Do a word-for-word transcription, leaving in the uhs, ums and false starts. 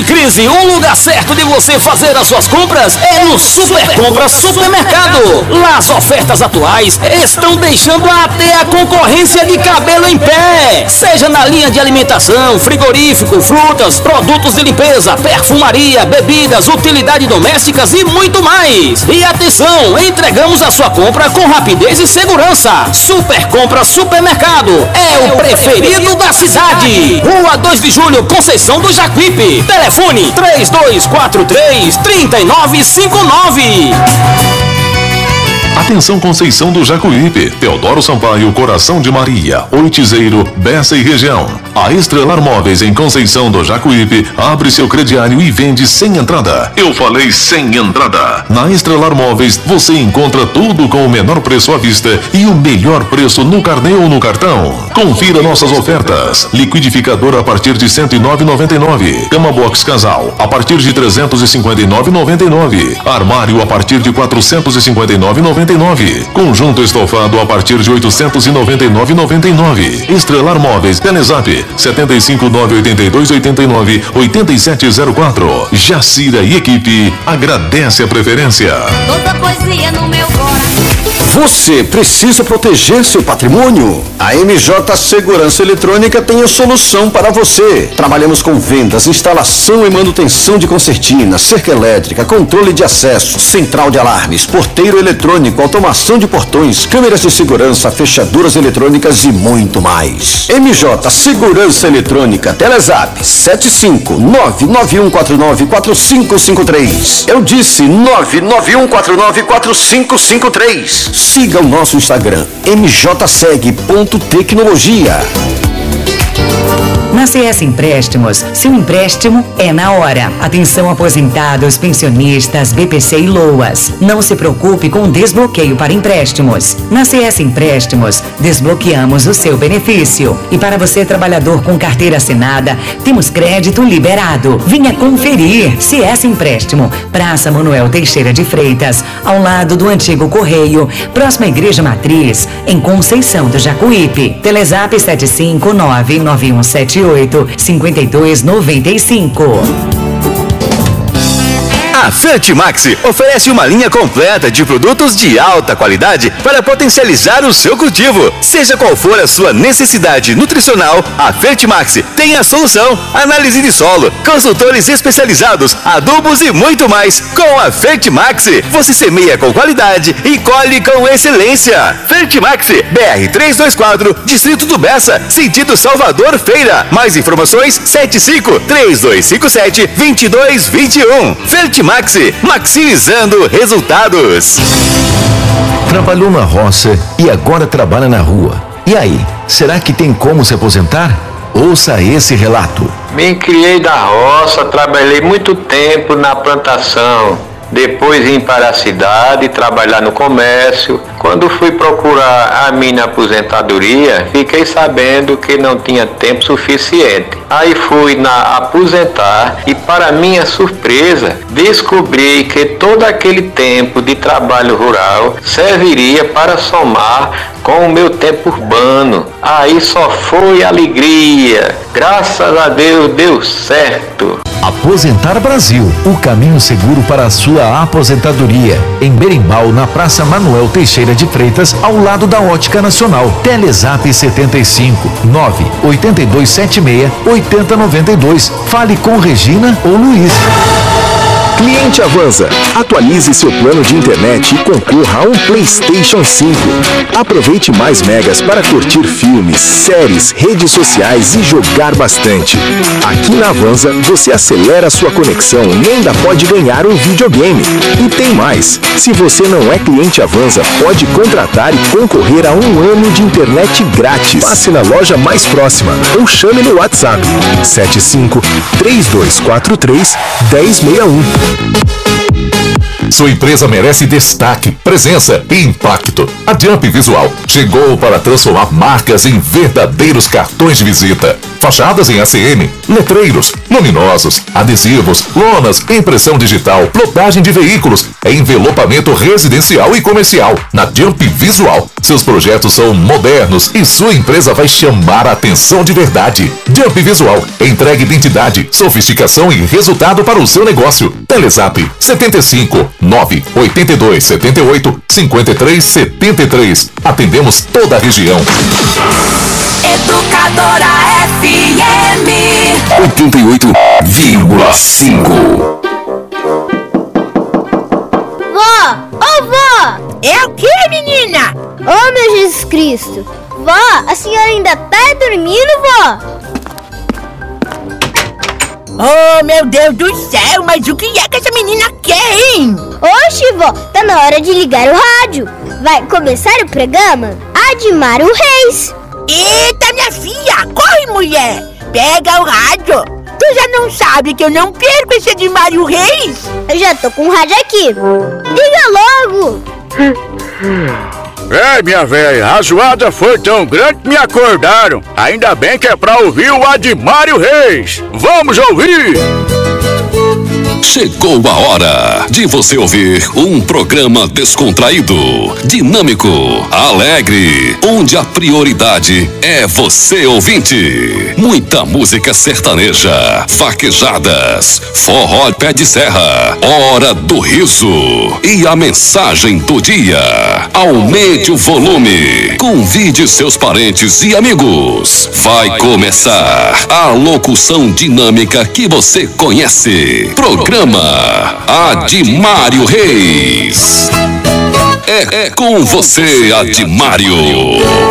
de crise, o lugar certo de você fazer as suas compras é no Super Compra Supermercado. Lá as ofertas atuais estão deixando até a concorrência de cabelo em pé. Seja na linha de alimentação, frigorífico, frutas, produtos de limpeza, perfumaria, bebidas, utilidades domésticas e muito mais. E atenção, entregamos a sua compra com rapidez e segurança. Super Compra Supermercado é o preferido da cidade. Rua dois de Julho, Conceição do Jacuípe. Telefone três dois quatro três, três nove cinco nove. Atenção, Conceição do Jacuípe, Teodoro Sampaio, Coração de Maria, Oitizeiro, Bessa e região. A Estrelar Móveis em Conceição do Jacuípe abre seu crediário e vende sem entrada. Eu falei sem entrada. Na Estrelar Móveis você encontra tudo com o menor preço à vista e o melhor preço no carnê ou no cartão. Confira nossas ofertas. Liquidificador a partir de cento e nove reais e noventa e nove centavos. Cama box casal a partir de trezentos e cinquenta e nove reais e noventa e nove centavos. Armário a partir de quatrocentos e cinquenta e nove reais e noventa e nove centavos. Conjunto estofado a partir de oitocentos e noventa e nove reais e noventa e nove centavos. Estrelar Móveis, Telezap sete cinco nove oito dois oito nove oito sete zero quatro. Jacira e equipe agradece a preferência. Toda poesia no meu coração. Você precisa proteger seu patrimônio? A M J Segurança Eletrônica tem a solução para você. Trabalhamos com vendas, instalação e manutenção de concertina, cerca elétrica, controle de acesso, central de alarmes, porteiro eletrônico, automação de portões, câmeras de segurança, fechaduras eletrônicas e muito mais. M J Segurança Eletrônica, Telezap sete cinco nove nove um quatro nove quatro cinco cinco três. Eu disse nove nove um quatro nove quatro cinco cinco três. Siga o nosso Instagram, m j seg ponto tecnologia. Na C S Empréstimos, seu empréstimo é na hora. Atenção, aposentados, pensionistas, B P C e LOAS. Não se preocupe com desbloqueio para empréstimos. Na C S Empréstimos, desbloqueamos o seu benefício. E para você, trabalhador com carteira assinada, temos crédito liberado. Venha conferir. C S Empréstimo, Praça Manuel Teixeira de Freitas, ao lado do antigo Correio, próxima à Igreja Matriz, em Conceição do Jacuípe. Telezap sete cinco nove nove um sete oito cinco dois nove cinco. A Fertimax oferece uma linha completa de produtos de alta qualidade para potencializar o seu cultivo. Seja qual for a sua necessidade nutricional, a Fertimax tem a solução. Análise de solo, consultores especializados, adubos e muito mais. Com a Fertimax, você semeia com qualidade e colhe com excelência. Fertimax, B R trezentos e vinte e quatro, Distrito do Bessa, sentido Salvador Feira. Mais informações, sete cinco três dois cinco sete dois dois dois um. Fertimax, maximizando resultados. Trabalhou na roça e agora trabalha na rua. E aí, será que tem como se aposentar? Ouça esse relato. Me criei da roça, trabalhei muito tempo na plantação. Depois vim para a cidade trabalhar no comércio. Quando fui procurar a minha aposentadoria, fiquei sabendo que não tinha tempo suficiente. Aí fui na aposentar e, para minha surpresa, descobri que todo aquele tempo de trabalho rural serviria para somar com o meu tempo urbano. Aí só foi alegria. Graças a Deus deu certo. Aposentar Brasil, o caminho seguro para a sua aposentadoria. Em Berimbau, na Praça Manuel Teixeira de Freitas, ao lado da Ótica Nacional. Telezap setenta e cinco nove oito dois sete seis oito zero nove dois. Fale com Regina ou Luiz. Cliente Avanza, atualize seu plano de internet e concorra a um PlayStation cinco. Aproveite mais megas para curtir filmes, séries, redes sociais e jogar bastante. Aqui na Avanza, você acelera sua conexão e ainda pode ganhar um videogame. E tem mais, se você não é cliente Avanza, pode contratar e concorrer a um ano de internet grátis. Passe na loja mais próxima ou chame no WhatsApp sete cinco três dois quatro três um zero seis um. Sua empresa merece destaque, presença e impacto. A Jump Visual chegou para transformar marcas em verdadeiros cartões de visita. Fachadas em A C M, letreiros, luminosos, adesivos, lonas, impressão digital, plotagem de veículos, envelopamento residencial e comercial. Na Jump Visual, seus projetos são modernos e sua empresa vai chamar a atenção de verdade. Jump Visual, entrega identidade, sofisticação e resultado para o seu negócio. Telezap setenta e cinco, nove oito dois sete oito, cinco três sete três. Atendemos toda a região. Educadora F M oitenta e oito vírgula cinco. Vó! Ô, vó! É o que, menina? Ô, meu Jesus Cristo! Vó, a senhora ainda tá dormindo, vó? Oh, meu Deus do céu, mas o que é que essa menina quer, hein? Oxe, vó, tá na hora de ligar o rádio. Vai começar o programa Admário Reis. Eita, minha filha, corre, mulher. Pega o rádio. Tu já não sabe que eu não perco esse Admário Reis? Eu já tô com o rádio aqui. Liga logo. É, minha velha, a zoada foi tão grande que me acordaram. Ainda bem que é pra ouvir o Admário Reis. Vamos ouvir! Chegou a hora de você ouvir um programa descontraído, dinâmico, alegre, onde a prioridade é você, ouvinte. Muita música sertaneja, vaquejadas, forró pé de serra, hora do riso e a mensagem do dia. Aumente o volume, convide seus parentes e amigos. Vai começar a locução dinâmica que você conhece. Programa Admário Reis. É, é com você, Admário.